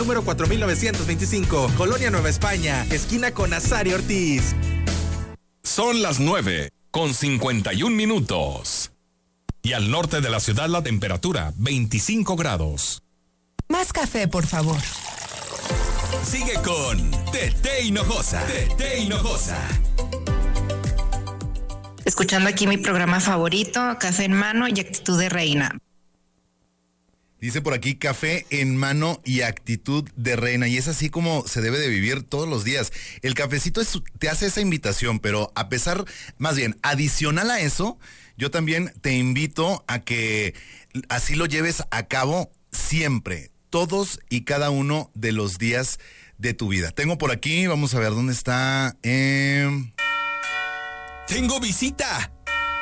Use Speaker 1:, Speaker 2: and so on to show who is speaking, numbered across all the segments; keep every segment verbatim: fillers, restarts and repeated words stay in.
Speaker 1: Número cuatro mil novecientos veinticinco, Colonia Nueva España, esquina con Nazario Ortiz.
Speaker 2: Son las nueve con cincuenta y un minutos. Y al norte de la ciudad la temperatura veinticinco grados.
Speaker 3: Más café, por favor.
Speaker 4: Sigue con Tete Hinojosa. Tete Hinojosa.
Speaker 5: Escuchando aquí mi programa favorito, Café en Mano y Actitud de Reina.
Speaker 6: Dice por aquí, café en mano y actitud de reina, y es así como se debe de vivir todos los días. El cafecito es, te hace esa invitación, pero a pesar, más bien, adicional a eso, yo también te invito a que así lo lleves a cabo siempre, todos y cada uno de los días de tu vida. Tengo por aquí, vamos a ver dónde está. Eh...
Speaker 4: ¡Tengo visita!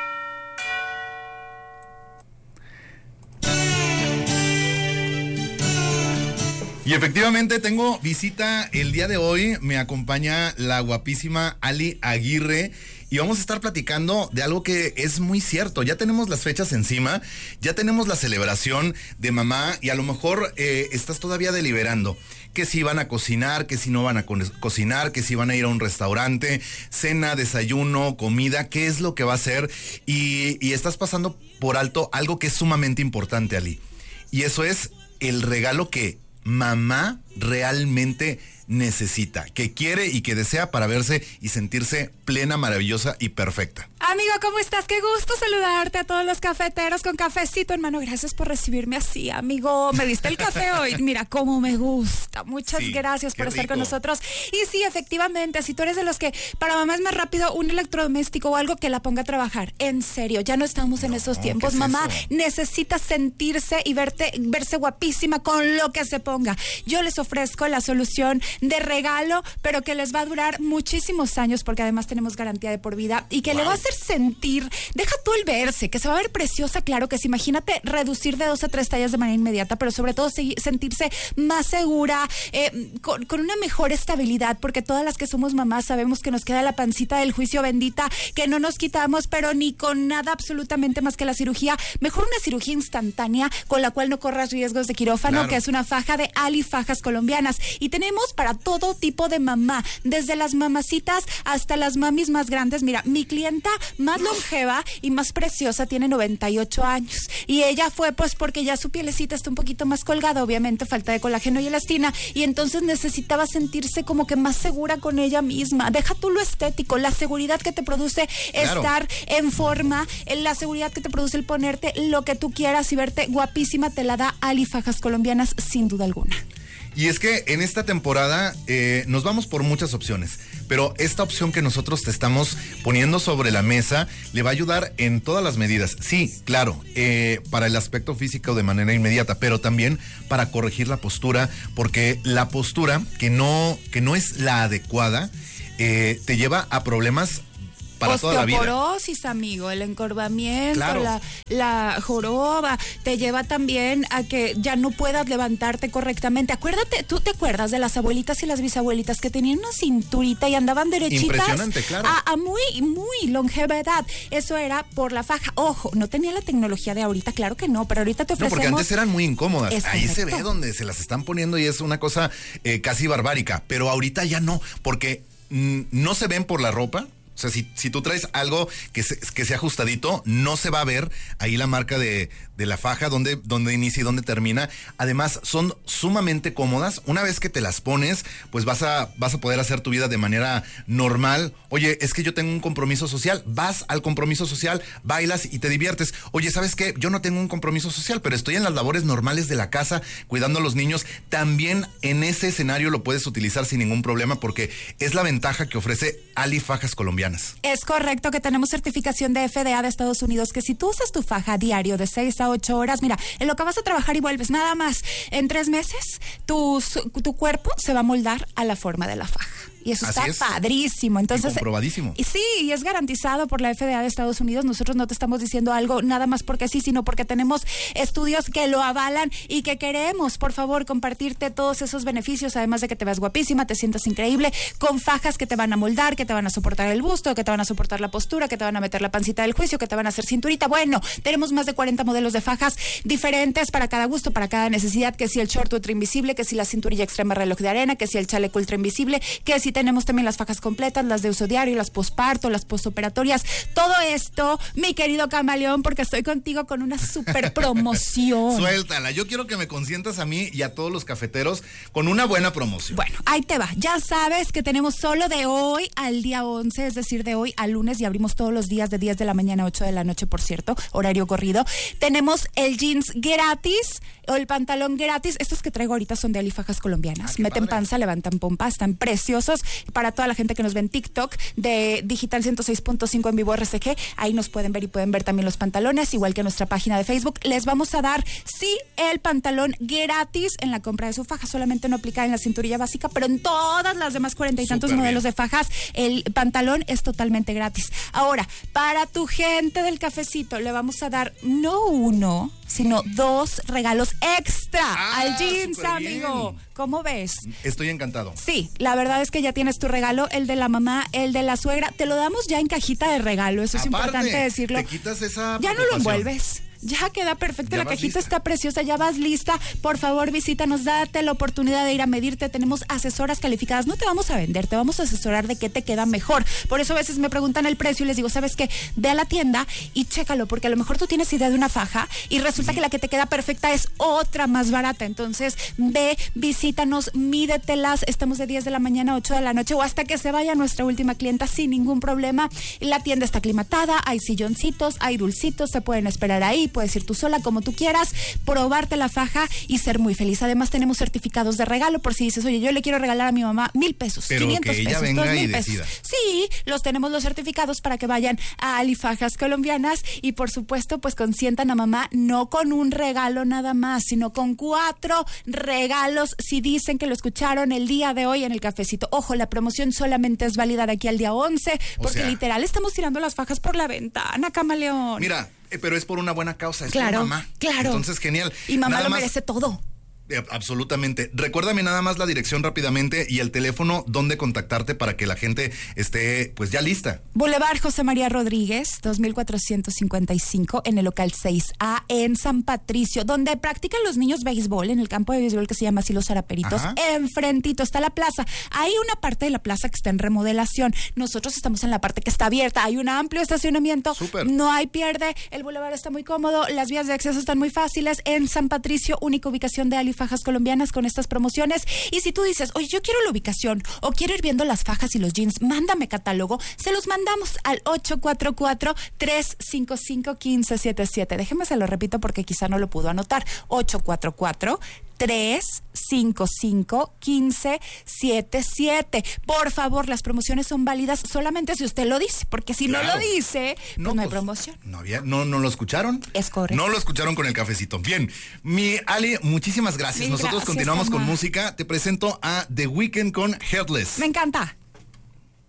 Speaker 6: Y efectivamente tengo visita el día de hoy, me acompaña la guapísima Ali Aguirre y vamos a estar platicando de algo que es muy cierto. Ya tenemos las fechas encima, ya tenemos la celebración de mamá y a lo mejor eh, estás todavía deliberando que si van a cocinar, que si no van a co- cocinar, que si van a ir a un restaurante, cena, desayuno, comida, qué es lo que va a hacer y, y estás pasando por alto algo que es sumamente importante, Ali, y eso es el regalo que mamá realmente necesita, que quiere y que desea para verse y sentirse plena, maravillosa y perfecta.
Speaker 7: Amigo, ¿cómo estás? Qué gusto saludarte a todos los cafeteros con cafecito en mano. Gracias por recibirme así, amigo. Me diste el café hoy. Mira cómo me gusta. Muchas
Speaker 6: Sí,
Speaker 7: gracias por
Speaker 6: qué
Speaker 7: estar
Speaker 6: rico.
Speaker 7: con nosotros. Y sí, efectivamente, si tú eres de los que para mamá es más rápido un electrodoméstico o algo que la ponga a trabajar. En serio, ya no estamos en
Speaker 6: No,
Speaker 7: esos
Speaker 6: ¿qué
Speaker 7: tiempos.
Speaker 6: es
Speaker 7: Mamá
Speaker 6: eso?
Speaker 7: necesita sentirse y verte, verse guapísima con lo que se ponga. Yo les ofrezco la solución de regalo, pero que les va a durar muchísimos años porque además tenemos garantía de por vida y que
Speaker 6: Wow.
Speaker 7: le va a hacer sentir, deja tú el verse, que se va a ver preciosa, claro que sí. Imagínate reducir de dos a tres tallas de manera inmediata, pero sobre todo segui- sentirse más segura, eh, con, con una mejor estabilidad, porque todas las que somos mamás sabemos que nos queda la pancita del juicio bendita, que no nos quitamos, pero ni con nada absolutamente más que la cirugía. Mejor una cirugía instantánea con la cual no corras riesgos de quirófano,
Speaker 6: Claro.
Speaker 7: que es una faja de Ali Fajas Colombianas. Y tenemos para todo tipo de mamá, desde las mamacitas hasta las mamis más grandes. Mira, mi clienta más longeva y más preciosa tiene noventa y ocho años. Y ella fue pues porque ya su pielecita está un poquito más colgada, obviamente falta de colágeno y elastina, y entonces necesitaba sentirse como que más segura con ella misma. Deja tú lo estético, la seguridad que te produce
Speaker 6: Claro.
Speaker 7: estar en forma, la seguridad que te produce el ponerte lo que tú quieras y verte guapísima, te la da Ali Fajas Colombianas sin duda alguna.
Speaker 6: Y es que en esta temporada eh, nos vamos por muchas opciones, pero esta opción que nosotros te estamos poniendo sobre la mesa le va a ayudar en todas las medidas. Sí, claro, eh, para el aspecto físico de manera inmediata, pero también para corregir la postura, porque la postura que no, que no es la adecuada eh, te lleva a problemas para toda la vida.
Speaker 7: Osteoporosis, amigo, el encorvamiento,
Speaker 6: Claro.
Speaker 7: la, la joroba, te lleva también a que ya no puedas levantarte correctamente. Acuérdate, ¿tú te acuerdas de las abuelitas y las bisabuelitas que tenían una cinturita y andaban derechitas?
Speaker 6: Impresionante, claro.
Speaker 7: A, a muy, muy longeva edad. Eso era por la faja. Ojo, no tenía la tecnología de ahorita, claro que no, pero ahorita te
Speaker 6: No,
Speaker 7: ofrecemos...
Speaker 6: porque antes eran muy incómodas.
Speaker 7: Es
Speaker 6: Ahí se
Speaker 7: correcto.
Speaker 6: ve donde se las están poniendo y es una cosa eh, casi barbárica. Pero ahorita ya no, porque mm, no se ven por la ropa. O sea, si, si tú traes algo que, se, que sea ajustadito, no se va a ver ahí la marca de, de la faja, donde, donde inicia y donde termina. Además, son sumamente cómodas. Una vez que te las pones, pues vas a, vas a poder hacer tu vida de manera normal. Oye, es que yo tengo un compromiso social. Vas al compromiso social, bailas y te diviertes. Oye, ¿sabes qué? Yo no tengo un compromiso social, pero estoy en las labores normales de la casa, cuidando a los niños. También en ese escenario lo puedes utilizar sin ningún problema, porque es la ventaja que ofrece Ali Fajas Colombianas.
Speaker 7: Es correcto que tenemos certificación de F D A de Estados Unidos, que si tú usas tu faja diario de seis a ocho horas, mira, en lo que vas a trabajar y vuelves, nada más, en tres meses, tu, tu cuerpo se va a moldar a la forma de la faja. Y eso
Speaker 6: Así
Speaker 7: está
Speaker 6: es.
Speaker 7: padrísimo. Entonces,
Speaker 6: Y comprobadísimo.
Speaker 7: Y sí, y es garantizado por la F D A de Estados Unidos. Nosotros no te estamos diciendo algo nada más porque sí, sino porque tenemos estudios que lo avalan y que queremos, por favor, compartirte todos esos beneficios, además de que te veas guapísima, te sientas increíble, con fajas que te van a moldar, que te van a soportar el busto, que te van a soportar la postura, que te van a meter la pancita del juicio, que te van a hacer cinturita. Bueno, tenemos más de cuarenta modelos de fajas diferentes para cada gusto, para cada necesidad, que si el short ultra invisible, que si la cinturilla extrema reloj de arena, que si el chaleco ultra invisible, que si tenemos también las fajas completas, las de uso diario, las posparto, las postoperatorias, todo esto, mi querido camaleón, porque estoy contigo con una super promoción.
Speaker 6: Suéltala, yo quiero que me consientas a mí y a todos los cafeteros con una buena promoción.
Speaker 7: Bueno, ahí te va. Ya sabes que tenemos solo de hoy al día once, es decir, de hoy al lunes, y abrimos todos los días de diez de la mañana a ocho de la noche, por cierto, horario corrido. Tenemos el jeans gratis o el pantalón gratis. Estos que traigo ahorita son de Ali Fajas Colombianas.
Speaker 6: Ah,
Speaker 7: Meten
Speaker 6: padre.
Speaker 7: panza, levantan pompa, están preciosos. Para toda la gente que nos ve en TikTok de Digital ciento seis punto cinco en vivo R C G, ahí nos pueden ver y pueden ver también los pantalones, igual que en nuestra página de Facebook. Les vamos a dar, sí, el pantalón gratis en la compra de su faja. Solamente no aplica en la cinturilla básica, pero en todas las demás cuarenta y tantos
Speaker 6: Súper
Speaker 7: modelos
Speaker 6: bien.
Speaker 7: de fajas, el pantalón es totalmente gratis. Ahora, para tu gente del cafecito, le vamos a dar no uno, sino dos regalos extra
Speaker 6: Ah,
Speaker 7: al jeans,
Speaker 6: súper bien.
Speaker 7: amigo. ¿Cómo ves?
Speaker 6: Estoy encantado.
Speaker 7: Sí, la verdad es que ya tienes tu regalo, el de la mamá, el de la suegra. Te lo damos ya en cajita de regalo, eso es
Speaker 6: Aparte,
Speaker 7: importante decirlo.
Speaker 6: te quitas esa
Speaker 7: Ya no lo
Speaker 6: preocupación.
Speaker 7: envuelves. Ya queda perfecto,
Speaker 6: Ya
Speaker 7: la
Speaker 6: vas
Speaker 7: cajita
Speaker 6: lista.
Speaker 7: está preciosa, ya vas lista. Por favor, visítanos, date la oportunidad de ir a medirte. Tenemos asesoras calificadas. No te vamos a vender, te vamos a asesorar de qué te queda mejor. Por eso a veces me preguntan el precio y les digo, ¿sabes qué? Ve a la tienda y chécalo, porque a lo mejor tú tienes idea de una faja y resulta que la que te queda perfecta es otra más barata. Entonces, ve, visítanos, mídetelas. Estamos de diez de la mañana a ocho de la noche o hasta que se vaya nuestra última clienta sin ningún problema. La tienda está aclimatada, hay silloncitos, hay dulcitos, te pueden esperar ahí, puedes ir tú sola, como tú quieras, probarte la faja y ser muy feliz. Además tenemos certificados de regalo por si dices, oye, yo le quiero regalar a mi mamá mil pesos,
Speaker 6: Pero
Speaker 7: quinientos
Speaker 6: que ella
Speaker 7: pesos,
Speaker 6: venga
Speaker 7: dos
Speaker 6: y
Speaker 7: mil pesos.
Speaker 6: decida.
Speaker 7: Sí, los tenemos los certificados para que vayan a Ali Fajas Colombianas y por supuesto pues consientan a mamá no con un regalo nada más, sino con cuatro regalos si dicen que lo escucharon el día de hoy en el cafecito. Ojo, la promoción solamente es válida de aquí al día once,
Speaker 6: O
Speaker 7: porque
Speaker 6: sea,
Speaker 7: literal estamos tirando las fajas por la ventana, camaleón.
Speaker 6: Mira, eh, pero es por una buena causa, es
Speaker 7: Claro,
Speaker 6: por mamá.
Speaker 7: claro.
Speaker 6: Entonces, genial.
Speaker 7: Y mamá
Speaker 6: Nada
Speaker 7: lo
Speaker 6: más-
Speaker 7: merece todo.
Speaker 6: Eh, Absolutamente. Recuérdame nada más la dirección rápidamente y el teléfono donde contactarte para que la gente esté pues ya lista.
Speaker 7: Boulevard José María Rodríguez, dos mil cuatrocientos cincuenta y cinco, en el local seis A en San Patricio, donde practican los niños béisbol, en el campo de béisbol que se llama así Los Zaraperitos.
Speaker 6: Ajá.
Speaker 7: Enfrentito está la plaza. Hay una parte de la plaza que está en remodelación. Nosotros estamos en la parte que está abierta. Hay un amplio estacionamiento.
Speaker 6: Súper.
Speaker 7: No hay pierde. El boulevard está muy cómodo. Las vías de acceso están muy fáciles. En San Patricio, única ubicación de Ali Fajas Colombianas con estas promociones. Y si tú dices, oye, yo quiero la ubicación o quiero ir viendo las fajas y los jeans, mándame catálogo. Se los mandamos al ocho cuatro cuatro, tres cinco cinco, uno cinco siete siete. Déjeme se lo repito porque quizá no lo pudo anotar. ocho cuatro cuatro, tres cinco cinco, uno cinco siete siete. Por favor, las promociones son válidas solamente si usted lo dice, porque si no
Speaker 6: Claro.
Speaker 7: lo dice, pues no, hay
Speaker 6: pues,
Speaker 7: promoción.
Speaker 6: No había, no, no lo escucharon.
Speaker 7: Es correcto.
Speaker 6: No lo escucharon con el cafecito. Bien, mi Ali, muchísimas gracias.
Speaker 7: Mil
Speaker 6: Nosotros
Speaker 7: gracias,
Speaker 6: continuamos con
Speaker 7: Omar.
Speaker 6: música. Te presento a The Weeknd con Heartless.
Speaker 7: Me encanta.